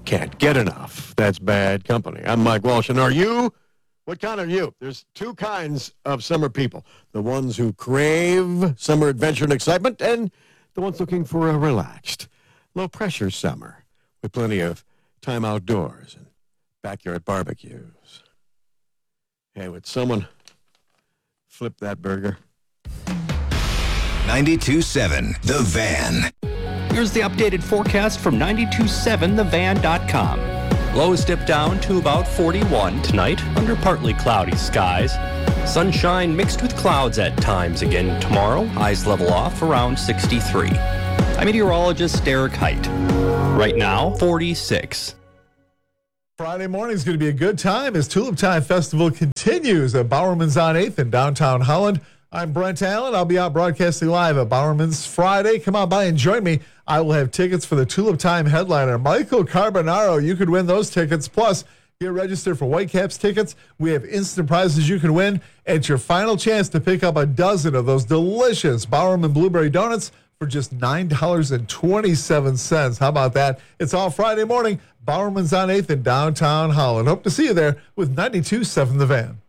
can't get enough. That's Bad Company. I'm Mike Walsh, and are you? What kind are you? There's two kinds of summer people. The ones who crave summer adventure and excitement, and the ones looking for a relaxed, low-pressure summer with plenty of time outdoors and backyard barbecues. Hey, would someone flip that burger? 92.7 The Van. Here's the updated forecast from 927thevan.com. Lows dip down to about 41 tonight under partly cloudy skies. Sunshine mixed with clouds at times again tomorrow. Highs level off around 63. I'm meteorologist Derek Height. Right now, 46. Friday morning is going to be a good time as Tulip Time Festival continues at Bowerman's on 8th in downtown Holland. I'm Brent Allen. I'll be out broadcasting live at Bowerman's Friday. Come on by and join me. I will have tickets for the Tulip Time headliner, Michael Carbonaro. You could win those tickets. Plus, get registered for Whitecaps tickets. We have instant prizes you can win. It's your final chance to pick up a dozen of those delicious Bowerman Blueberry Donuts for just $9.27. How about that? It's all Friday morning. Bowerman's on 8th in downtown Holland. Hope to see you there with 92.7 The Van.